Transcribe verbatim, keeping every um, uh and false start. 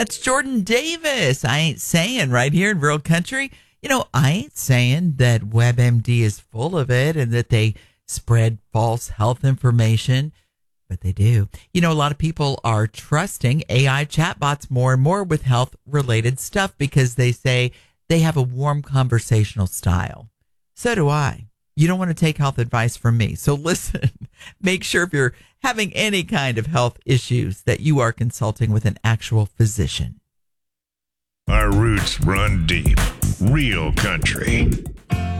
That's Jordan Davis. I ain't saying right here in rural country. You know, I ain't saying that WebMD is full of it and that they spread false health information, but they do. You know, a lot of people are trusting A I chatbots more and more with health-related stuff because they say they have a warm conversational style. So do I. You don't want to take health advice from me. So listen, make sure if you're having any kind of health issues that you are consulting with an actual physician. Our roots run deep. Real country.